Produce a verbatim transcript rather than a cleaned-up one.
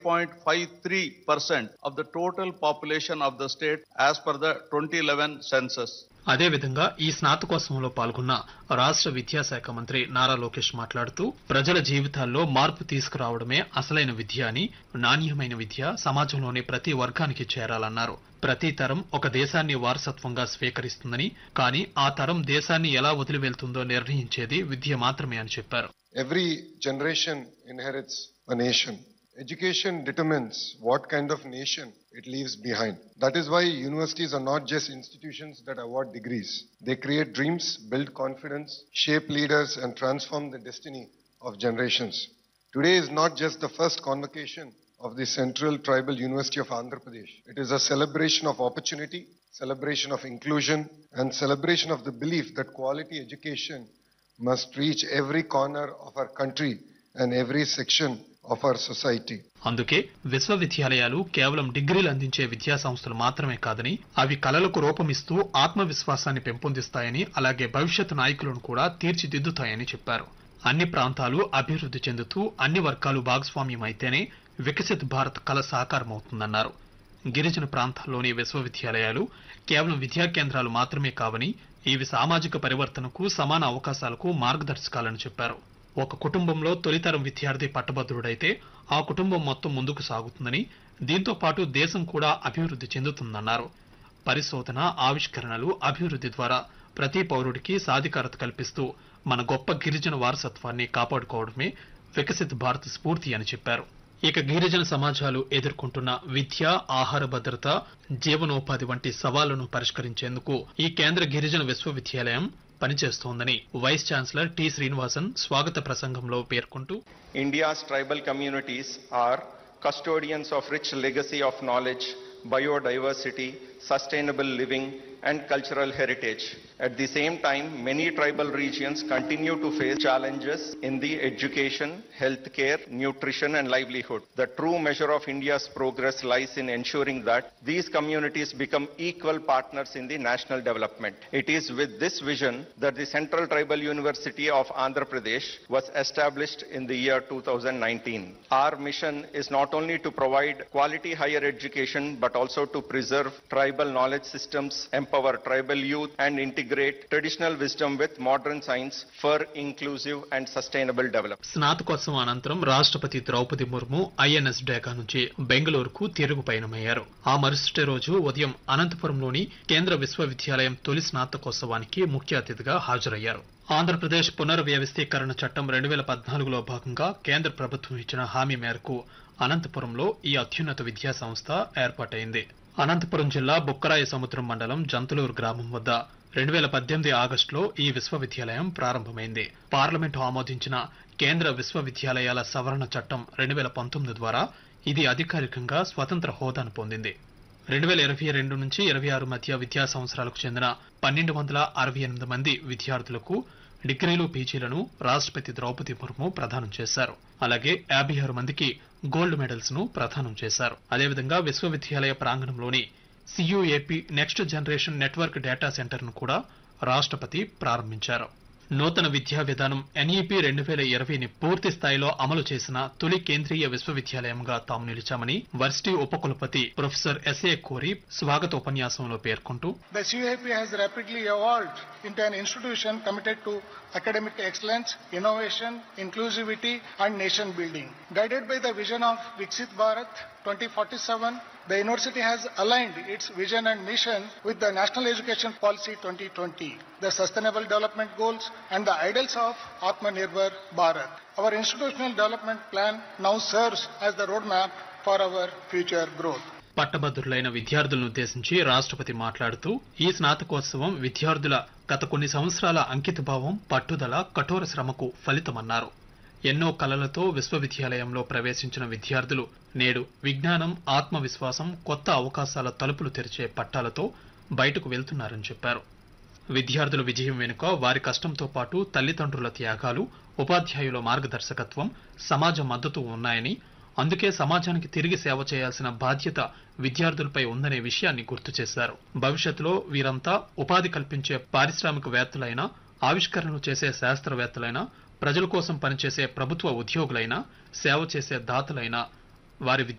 zero point five three percent of the total population of the state as per the twenty eleven census. అదేవిధంగా ఈ స్నాతకోత్సవంలో పాల్గొన్న రాష్ట్ర విద్యాశాఖ మంత్రి నారా లోకేష్ మాట్లాడుతూ ప్రజల జీవితాల్లో మార్పు తీసుకురావడమే అసలైన విద్య అని, నాణ్యమైన విద్య సమాజంలోని ప్రతి వర్గానికి చేరాలన్నారు. ప్రతి తరం ఒక దేశాన్ని వారసత్వంగా స్వీకరిస్తుందని, కానీ ఆ తరం దేశాన్ని ఎలా వదిలి వెళ్తుందో నిర్ణయించేది విద్య మాత్రమే అని చెప్పారు. Every generation inherits a nation. Education determines what kind of nation it leaves behind. That is why universities are not just institutions that award degrees. They create dreams, build confidence, shape leaders, and transform the destiny of generations. Today is not just the first convocation of the Central Tribal University of Andhra Pradesh. It is a celebration of opportunity, celebration of inclusion, and celebration of the belief that quality education must reach every corner of our country and every section of our society. అందుకే విశ్వవిద్యాలయాలు కేవలం డిగ్రీలు అందించే విద్యా సంస్థలు మాత్రమే కాదని, అవి కళలకు రూపమిస్తూ ఆత్మవిశ్వాసాన్ని పెంపొందిస్తాయని, అలాగే భవిష్యత్ నాయకులను కూడా తీర్చిదిద్దుతాయని చెప్పారు. అన్ని ప్రాంతాలు అభివృద్ధి చెందుతూ అన్ని వర్గాలు భాగస్వామ్యం అయితేనే వికసిత్ భారత్ కళ సాకారమవుతుందన్నారు. గిరిజన ప్రాంతాల్లోని విశ్వవిద్యాలయాలు కేవలం విద్యా కేంద్రాలు మాత్రమే కావని, ఇవి సామాజిక పరివర్తనకు, సమాన అవకాశాలకు మార్గదర్శకాలని చెప్పారు. ఒక కుటుంబంలో తొలితరం విద్యార్థి పట్టభద్రుడైతే ఆ కుటుంబం మొత్తం ముందుకు సాగుతుందని, దీంతో పాటు దేశం కూడా అభివృద్ధి చెందుతుందన్నారు. పరిశోధన, ఆవిష్కరణలు, అభివృద్ధి ద్వారా ప్రతి పౌరుడికి సాధికారత కల్పిస్తూ మన గొప్ప గిరిజన వారసత్వాన్ని కాపాడుకోవడమే వికసిత్ భారత్ స్ఫూర్తి అని చెప్పారు. ఇక గిరిజన సమాజాలు ఎదుర్కొంటున్న విద్య, ఆహార భద్రత, జీవనోపాధి వంటి సవాళ్లను పరిష్కరించేందుకు ఈ కేంద్ర గిరిజన విశ్వవిద్యాలయం పనిచేస్తోందని వైస్ ఛాన్సలర్ టి శ్రీనివాసన్ స్వాగత ప్రసంగంలో పేర్కొంటూ, India's tribal communities are custodians of rich legacy of knowledge, biodiversity, sustainable living, and cultural heritage. At the same time, many tribal regions continue to face challenges in the education, healthcare, nutrition, and livelihood. The true measure of India's progress lies in ensuring that these communities become equal partners in the national development. It is with this vision that the Central Tribal University of Andhra Pradesh was established in the year two thousand nineteen. Our mission is not only to provide quality higher education, but also to preserve tribal knowledge systems, empower tribal youth, and integrate traditional wisdom with modern science for inclusive and sustainable development. స్నాతకోత్సవం అనంతరం రాష్ట్రపతి Draupadi Murmu INS డేకా నుంచి బెంగళూరుకు తిరుగు పయనమయ్యారు. ఆ మరుసటి రోజు ఉదయం అనంతపురంలోని కేంద్ర విశ్వవిద్యాలయం తొలి స్నాతకోత్సవానికి ముఖ్య అతిథిగా హాజరయ్యారు. ఆంధ్రప్రదేశ్ పునర్వ్యవస్థీకరణ చట్టం రెండు వేల పద్నాలుగులో భాగంగా కేంద్ర ప్రభుత్వం ఇచ్చిన హామీ మేరకు అనంతపురంలో ఈ అత్యున్నత విద్యా సంస్థ ఏర్పాటైంది. అనంతపురం జిల్లా బుక్కరాయ సముద్రం మండలం జంతులూరు గ్రామం వద్ద రెండు వేల పద్దెనిమిది ఆగస్టులో ఈ విశ్వవిద్యాలయం ప్రారంభమైంది. పార్లమెంటు ఆమోదించిన కేంద్ర విశ్వవిద్యాలయాల సవరణ చట్టం రెండు వేల పంతొమ్మిది ద్వారా ఇది అధికారికంగా స్వతంత్ర హోదాను పొందింది. రెండు వేల ఇరవై రెండు నుంచి ఇరవై ఆరు మధ్య విద్యా సంవత్సరాలకు చెందిన పన్నెండు వందల అరవై ఎనిమిది మంది విద్యార్థులకు డిగ్రీలు, పీజీలను రాష్ట్రపతి ద్రౌపది ముర్ము ప్రదానం చేశారు. అలాగే యాభై ఆరు మందికి గోల్డ్ మెడల్స్ ను ప్రదానం చేశారు. అదేవిధంగా విశ్వవిద్యాలయ ప్రాంగణంలోని సియుఏపి next generation network data centre ను కూడా రాష్ట్రపతి ప్రారంభించారు. నూతన విద్యా విధానం ఎన్ఈపీ రెండు వేల ఇరవైని పూర్తి స్థాయిలో అమలు చేసిన తొలి కేంద్రీయ విశ్వవిద్యాలయంగా తాము నిలిచామని వర్సిటీ ఉపకులపతి ప్రొఫెసర్ ఎస్ఏ కోరి స్వాగత ఉపన్యాసంలో పేర్కొంటూ, The C U A P has rapidly evolved into an institution committed to academic excellence, innovation, inclusivity, and nation building. Guided by the vision of Viksit Bharat twenty forty-seven, the university has aligned its vision and mission with the National Education Policy twenty twenty, the Sustainable Development Goals, and the ideals of Atmanirbhar Bharat. Our institutional development plan now serves as the roadmap for our future growth. పట్టభద్రులైన విద్యార్థులను ఉద్దేశించి రాష్ట్రపతి మాట్లాడుతూ, ఈ స్నాతకోత్సవం విద్యార్థుల గత కొన్ని సంవత్సరాల అంకితభావం, పట్టుదల, కఠోర శ్రమకు ఫలితమన్నారు. ఎన్నో కలలతో విశ్వవిద్యాలయంలో ప్రవేశించిన విద్యార్థులు నేడు విజ్ఞానం, ఆత్మవిశ్వాసం, కొత్త అవకాశాల తలుపులు తెరిచే పట్టాలతో బయటకు వెళ్తున్నారని చెప్పారు. విద్యార్థుల విజయం వెనుక వారి కష్టంతో పాటు తల్లిదండ్రుల త్యాగాలు, ఉపాధ్యాయుల మార్గదర్శకత్వం, సమాజ మద్దతు ఉన్నాయని, అందుకే సమాజానికి తిరిగి సేవ చేయాల్సిన బాధ్యత విద్యార్థులపై ఉందనే విషయాన్ని గుర్తు చేశారు. భవిష్యత్తులో వీరంతా ఉపాధి కల్పించే పారిశ్రామికవేత్తలైనా, ఆవిష్కరణలు చేసే శాస్త్రవేత్తలైనా, ప్రజల కోసం పనిచేసే ప్రభుత్వ ఉద్యోగులైనా, సేవ చేసే దాతలైనా వారి